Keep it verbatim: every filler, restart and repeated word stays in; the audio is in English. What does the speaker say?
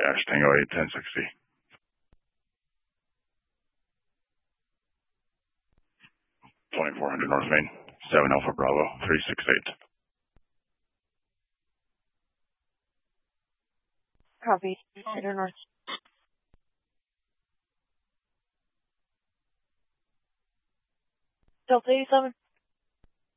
Dash Tango eight, ten sixty. twenty-four hundred North Main, seven Alpha Bravo, three six eight. Copy. Header north. Delta eighty-seven.